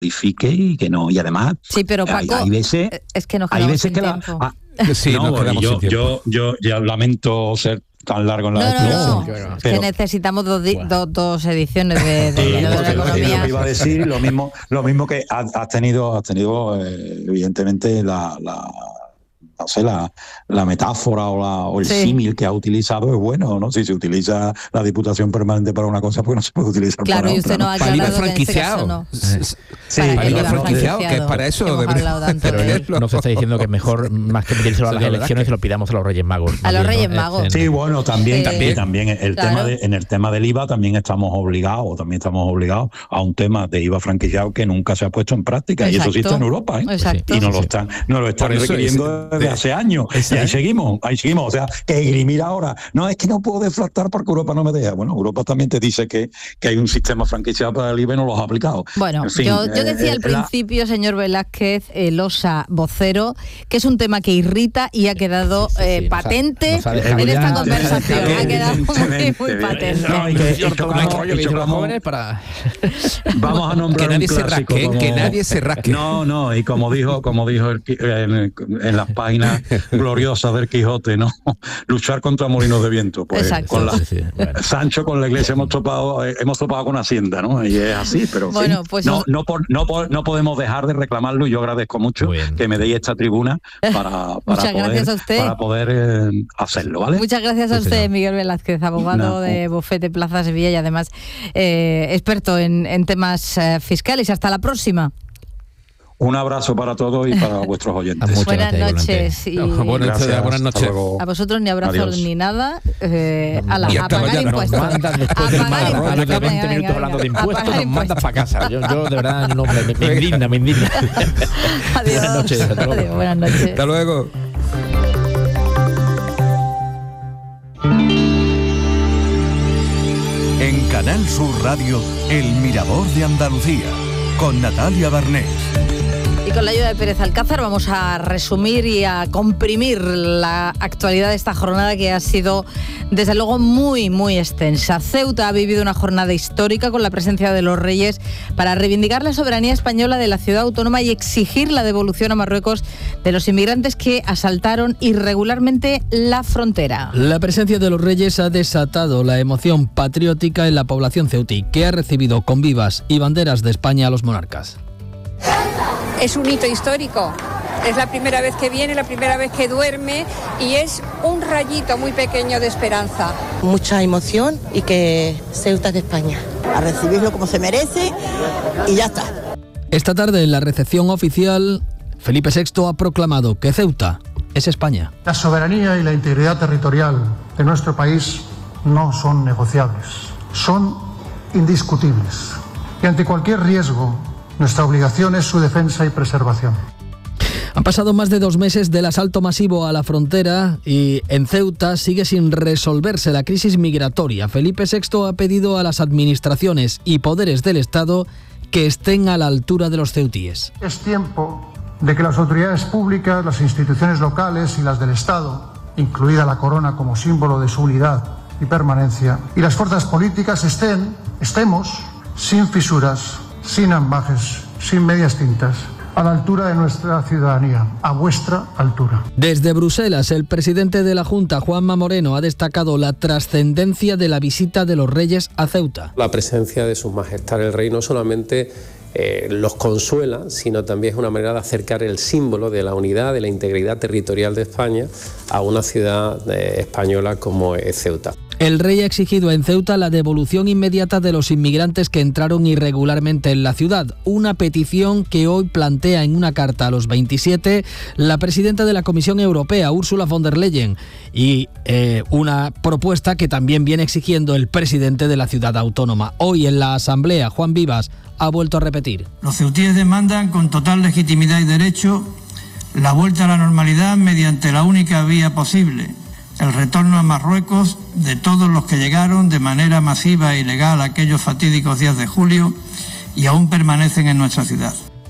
modifique y que no. Y además, sí, pero Paco, hay veces, es que nos quedamos sin tiempo. Sí, no, nos quedamos sin tiempo. Yo ya lamento ser tan largo en la explicación. No, es que necesitamos dos ediciones de la economía. Lo que iba a decir, lo mismo que has tenido evidentemente no sé, la metáfora o el símil que ha utilizado es bueno, ¿no? Si se utiliza la Diputación Permanente para una cosa, pues no se puede utilizar para otra. Claro, y usted no ha aclarado que en este caso no. Sí, para el franquiciado, que es para eso. Pero nos está diciendo que mejor, más que pedírselo a las elecciones, se lo pidamos a los Reyes Magos. A los Reyes Magos. Sí, bueno, también en el tema del IVA también estamos obligados a un tema de IVA franquiciado que nunca se ha puesto en práctica. Exacto. Y eso sí está en Europa, ¿eh? Exacto. Y nos lo están requiriendo desde hace años. Y ahí seguimos. O sea, que esgrimir ahora, no, es que no puedo deflactar porque Europa no me deja. Bueno, Europa también te dice que hay un sistema franquiciado para el IVA y no lo has aplicado. Bueno, en fin, yo decía al principio, señor Velázquez, Losa vocero, que es un tema que irrita y ha quedado patente en esta conversación. Ha quedado muy patente. Vamos a nombrar que nadie un clásico. Que nadie se rasque. No, y como dijo en las páginas gloriosas del Quijote, ¿no? Luchar contra molinos de viento. Pues con Sancho, con la Iglesia hemos topado con Hacienda, ¿no? Y es así, pero bueno, pues no podemos dejar de reclamarlo, y yo agradezco mucho que me deis esta tribuna para poder hacerlo, ¿vale? Muchas gracias a usted, Miguel Velázquez, abogado de Bufete Plaza Sevilla y además experto en temas fiscales. Hasta la próxima. Un abrazo para todos y para vuestros oyentes. Buenas noches. Buenas noches. A vosotros ni abrazos ni nada. A pagar impuestos. Nos mandan después del rollo de 20 minutos hablando de impuestos, nos mandan para casa. Yo de verdad me indigna. Adiós. Buenas noches. Adiós, buenas noches. Hasta luego. En Canal Sur Radio, El Mirador de Andalucía, con Natalia Barnés. Y con la ayuda de Pérez Alcázar vamos a resumir y a comprimir la actualidad de esta jornada, que ha sido desde luego muy, muy extensa. Ceuta ha vivido una jornada histórica con la presencia de los Reyes para reivindicar la soberanía española de la ciudad autónoma y exigir la devolución a Marruecos de los inmigrantes que asaltaron irregularmente la frontera. La presencia de los Reyes ha desatado la emoción patriótica en la población ceutí, que ha recibido con vivas y banderas de España a los monarcas. Es un hito histórico, es la primera vez que viene, la primera vez que duerme y es un rayito muy pequeño de esperanza. Mucha emoción y que Ceuta es de España. A recibirlo como se merece y ya está. Esta tarde en la recepción oficial, Felipe VI ha proclamado que Ceuta es España. La soberanía y la integridad territorial de nuestro país no son negociables, son indiscutibles. Y ante cualquier riesgo, nuestra obligación es su defensa y preservación. Han pasado más de 2 meses del asalto masivo a la frontera y en Ceuta sigue sin resolverse la crisis migratoria. Felipe VI ha pedido a las administraciones y poderes del Estado que estén a la altura de los ceutíes. Es tiempo de que las autoridades públicas, las instituciones locales y las del Estado, incluida la corona como símbolo de su unidad y permanencia, y las fuerzas políticas estemos sin fisuras, sin ambajes, sin medias tintas, a la altura de nuestra ciudadanía, a vuestra altura. Desde Bruselas, el presidente de la Junta, Juanma Moreno, ha destacado la trascendencia de la visita de los Reyes a Ceuta. La presencia de Su Majestad el Rey no solamente los consuela, sino también es una manera de acercar el símbolo de la unidad, de la integridad territorial de España a una ciudad española como es Ceuta. El rey ha exigido en Ceuta la devolución inmediata de los inmigrantes que entraron irregularmente en la ciudad, una petición que hoy plantea en una carta a los 27 la presidenta de la Comisión Europea, Ursula von der Leyen, y una propuesta que también viene exigiendo el presidente de la ciudad autónoma. Hoy en la Asamblea, Juan Vivas ha vuelto a repetir. Los ceutíes demandan con total legitimidad y derecho la vuelta a la normalidad mediante la única vía posible: el retorno a Marruecos de todos los que llegaron de manera masiva e ilegal aquellos fatídicos días de julio y aún permanecen en nuestra ciudad.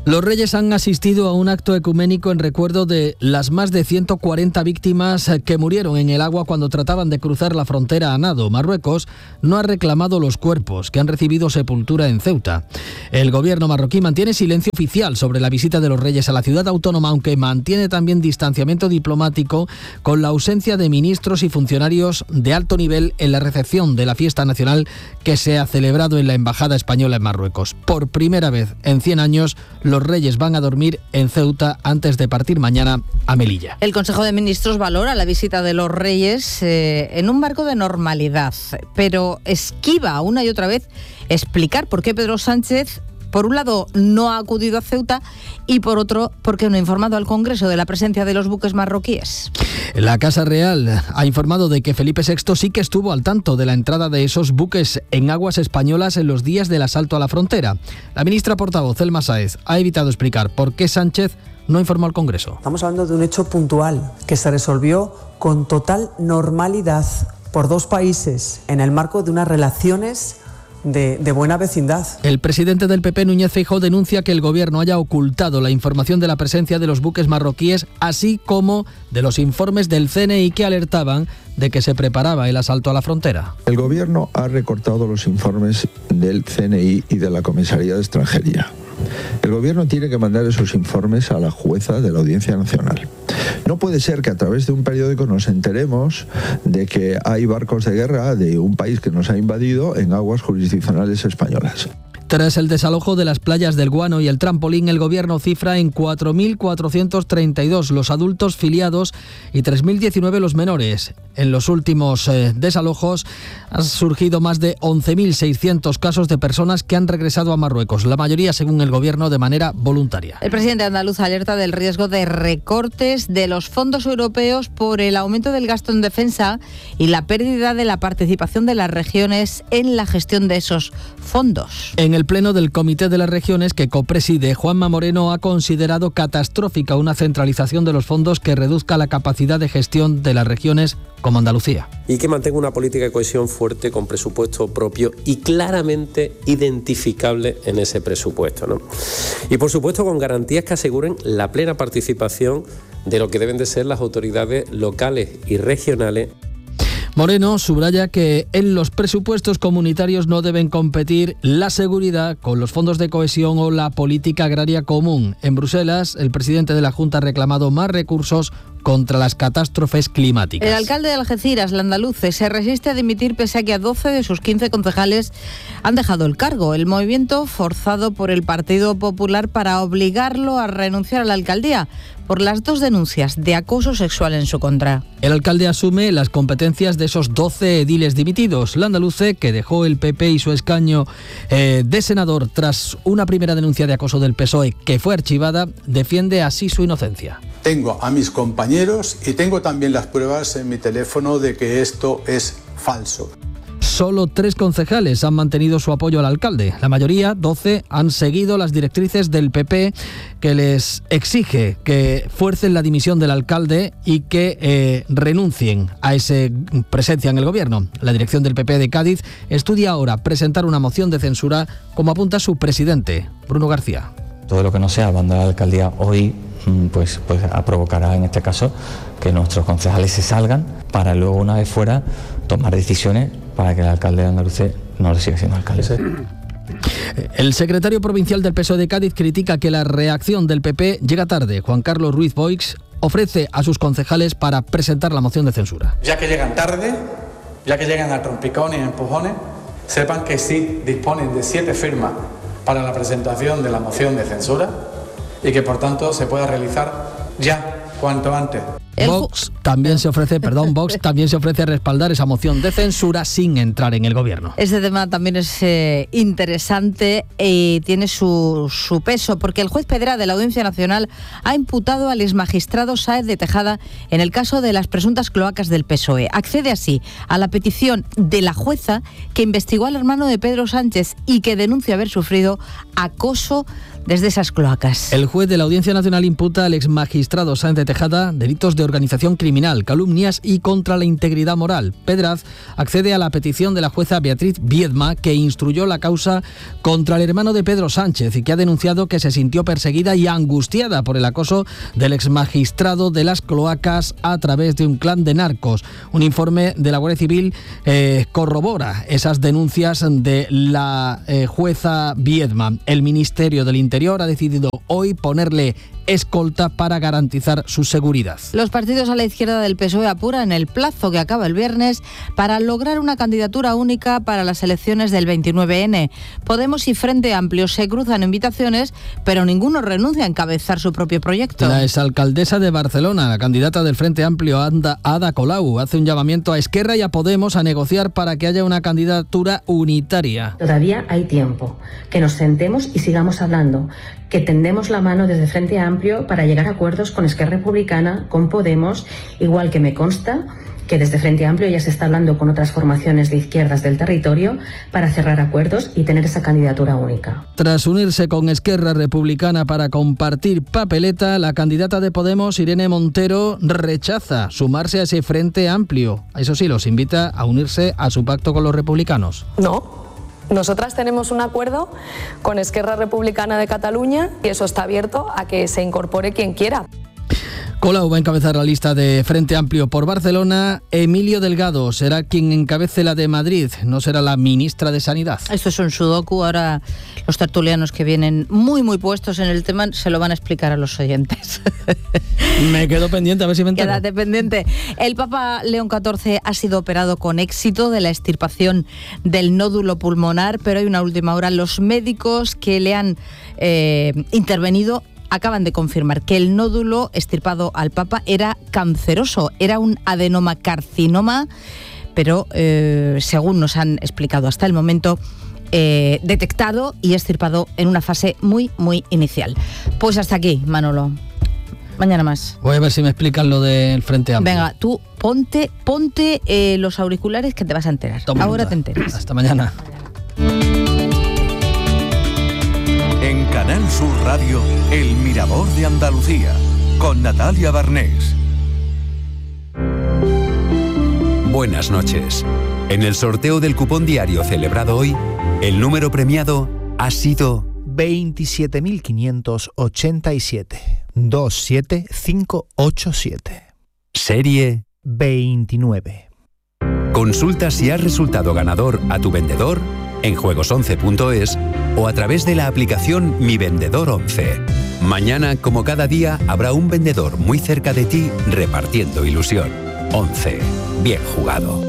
Los Reyes han asistido a un acto ecuménico en recuerdo de las más de 140 víctimas que murieron en el agua cuando trataban de cruzar la frontera a nado. Marruecos no ha reclamado los cuerpos que han recibido sepultura en Ceuta. El gobierno marroquí mantiene silencio oficial sobre la visita de los Reyes a la ciudad autónoma, aunque mantiene también distanciamiento diplomático con la ausencia de ministros y funcionarios de alto nivel en la recepción de la fiesta nacional que se ha celebrado en la Embajada Española en Marruecos. Por primera vez en 100 años, los Reyes van a dormir en Ceuta antes de partir mañana a Melilla. El Consejo de Ministros valora la visita de los Reyes en un marco de normalidad, pero esquiva una y otra vez explicar por qué Pedro Sánchez, por un lado, no ha acudido a Ceuta y por otro, porque no ha informado al Congreso de la presencia de los buques marroquíes. La Casa Real ha informado de que Felipe VI sí que estuvo al tanto de la entrada de esos buques en aguas españolas en los días del asalto a la frontera. La ministra portavoz, Elma Sáez, ha evitado explicar por qué Sánchez no informó al Congreso. Estamos hablando de un hecho puntual que se resolvió con total normalidad por dos países en el marco de unas relaciones de buena vecindad. El presidente del PP, Núñez Feijóo, denuncia que el gobierno haya ocultado la información de la presencia de los buques marroquíes, así como de los informes del CNI que alertaban de que se preparaba el asalto a la frontera. El gobierno ha recortado los informes del CNI y de la Comisaría de Extranjería. El gobierno tiene que mandar esos informes a la jueza de la Audiencia Nacional. No puede ser que a través de un periódico nos enteremos de que hay barcos de guerra de un país que nos ha invadido en aguas jurisdiccionales españolas. Tras el desalojo de las playas del Guano y el Trampolín, el gobierno cifra en 4.432 los adultos filiados y 3.019 los menores. En los últimos desalojos han surgido más de 11.600 casos de personas que han regresado a Marruecos, la mayoría, según el gobierno, de manera voluntaria. El presidente andaluz alerta del riesgo de recortes de los fondos europeos por el aumento del gasto en defensa y la pérdida de la participación de las regiones en la gestión de esos fondos. En el pleno del Comité de las Regiones que copreside, Juanma Moreno ha considerado catastrófica una centralización de los fondos que reduzca la capacidad de gestión de las regiones como Andalucía. Y que mantenga una política de cohesión fuerte con presupuesto propio y claramente identificable en ese presupuesto, ¿no? Y por supuesto con garantías que aseguren la plena participación de lo que deben de ser las autoridades locales y regionales. Moreno subraya que en los presupuestos comunitarios no deben competir la seguridad con los fondos de cohesión o la política agraria común. En Bruselas, el presidente de la Junta ha reclamado más recursos contra las catástrofes climáticas. El alcalde de Algeciras, Landaluce, se resiste a dimitir pese a que a 12 de sus 15 concejales han dejado el cargo. El movimiento forzado por el Partido Popular para obligarlo a renunciar a la alcaldía por las 2 denuncias de acoso sexual en su contra. El alcalde asume las competencias de esos 12 ediles dimitidos. Landaluce, que dejó el PP y su escaño de senador tras una primera denuncia de acoso del PSOE que fue archivada, defiende así su inocencia. Tengo a mis compañeros y tengo también las pruebas en mi teléfono de que esto es falso. Solo 3 concejales han mantenido su apoyo al alcalde. La mayoría, 12, han seguido las directrices del PP que les exige que fuercen la dimisión del alcalde y que renuncien a esa presencia en el gobierno. La dirección del PP de Cádiz estudia ahora presentar una moción de censura, como apunta su presidente, Bruno García. Todo lo que no sea abandonar la alcaldía hoy pues provocará en este caso que nuestros concejales se salgan para luego, una vez fuera, tomar decisiones para que el alcalde de Andalucía no siga siendo alcalde. El secretario provincial del PSOE de Cádiz critica que la reacción del PP llega tarde. Juan Carlos Ruiz Boix ofrece a sus concejales para presentar la moción de censura. Ya que llegan tarde, ya que llegan a trompicones y empujones, sepan que sí disponen de 7 firmas para la presentación de la moción de censura y que por tanto se pueda realizar ya, cuanto antes. Vox también se ofrece a respaldar esa moción de censura sin entrar en el gobierno. Este tema también es interesante y tiene su peso, porque el juez Pedra de la Audiencia Nacional ha imputado al exmagistrado Sáez de Tejada en el caso de las presuntas cloacas del PSOE. Accede así a la petición de la jueza que investigó al hermano de Pedro Sánchez y que denuncia haber sufrido acoso desde esas cloacas. El juez de la Audiencia Nacional imputa al exmagistrado Sáenz de Tejada delitos de organización criminal, calumnias y contra la integridad moral. Pedraz accede a la petición de la jueza Beatriz Viedma, que instruyó la causa contra el hermano de Pedro Sánchez y que ha denunciado que se sintió perseguida y angustiada por el acoso del exmagistrado de las cloacas a través de un clan de narcos. Un informe de la Guardia Civil corrobora esas denuncias de la jueza Viedma. El Ministerio del Interior ha decidido hoy ponerle escolta para garantizar su seguridad. Los partidos a la izquierda del PSOE apuran el plazo que acaba el viernes para lograr una candidatura única para las elecciones del 29N. Podemos y Frente Amplio se cruzan invitaciones, pero ninguno renuncia a encabezar su propio proyecto. La exalcaldesa de Barcelona, la candidata del Frente Amplio, Ada Colau, hace un llamamiento a Esquerra y a Podemos a negociar para que haya una candidatura unitaria. Todavía hay tiempo, que nos sentemos y sigamos hablando, que tendemos la mano desde Frente Amplio para llegar a acuerdos con Esquerra Republicana, con Podemos, igual que me consta que desde Frente Amplio ya se está hablando con otras formaciones de izquierdas del territorio para cerrar acuerdos y tener esa candidatura única. Tras unirse con Esquerra Republicana para compartir papeleta, la candidata de Podemos, Irene Montero, rechaza sumarse a ese Frente Amplio. Eso sí, los invita a unirse a su pacto con los republicanos. No. Nosotras tenemos un acuerdo con Esquerra Republicana de Cataluña y eso está abierto a que se incorpore quien quiera. Colau va a encabezar la lista de Frente Amplio por Barcelona. Emilio Delgado será quien encabece la de Madrid, no será la ministra de Sanidad. Esto es un sudoku, ahora los tertulianos que vienen muy puestos en el tema se lo van a explicar a los oyentes. Me quedo pendiente, a ver si me entero. Quédate pendiente. El Papa León XIV ha sido operado con éxito de la extirpación del nódulo pulmonar, pero hay una última hora. Los médicos que le han intervenido acaban de confirmar que el nódulo extirpado al Papa era canceroso, era un adenomacarcinoma, pero según nos han explicado hasta el momento, detectado y extirpado en una fase muy inicial. Pues hasta aquí, Manolo. Mañana más. Voy a ver si me explican lo del Frente Amplio. Venga, tú ponte los auriculares que te vas a enterar. Toma Ahora nota. te enteras. Hasta mañana. En Canal Sur Radio, El Mirador de Andalucía, con Natalia Barnés. Buenas noches. En el sorteo del cupón diario celebrado hoy, el número premiado ha sido 27.587. 27587. Serie 29. Consulta si has resultado ganador a tu vendedor en juegos11.es o a través de la aplicación Mi Vendedor 11. Mañana, como cada día, habrá un vendedor muy cerca de ti repartiendo ilusión. 11. Bien jugado.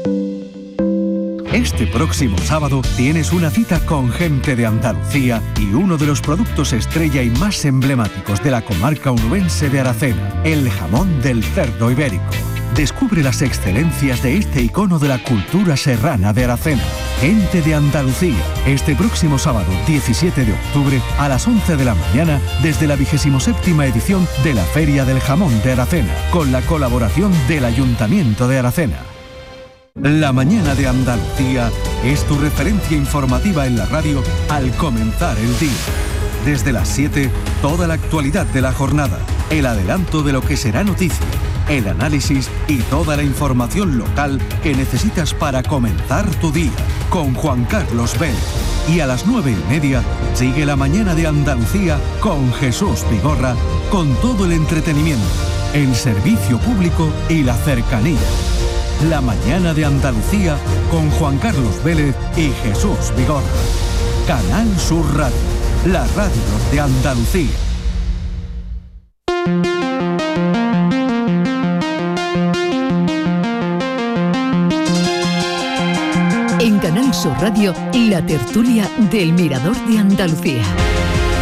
Este próximo sábado tienes una cita con gente de Andalucía y uno de los productos estrella y más emblemáticos de la comarca onubense de Aracena, el jamón del cerdo ibérico. Descubre las excelencias de este icono de la cultura serrana de Aracena. Gente de Andalucía, este próximo sábado 17 de octubre a las 11 de la mañana desde la 27ª edición de la Feria del Jamón de Aracena, con la colaboración del Ayuntamiento de Aracena. La mañana de Andalucía es tu referencia informativa en la radio al comenzar el día. Desde las 7, toda la actualidad de la jornada, el adelanto de lo que será noticia, el análisis y toda la información local que necesitas para comenzar tu día, con Juan Carlos Vélez. Y a las 9:30 sigue la mañana de Andalucía con Jesús Vigorra, con todo el entretenimiento, el servicio público y la cercanía. La mañana de Andalucía con Juan Carlos Vélez y Jesús Vigorra. Canal Sur Radio, la radio de Andalucía. En Canal Sur Radio, la tertulia del Mirador de Andalucía.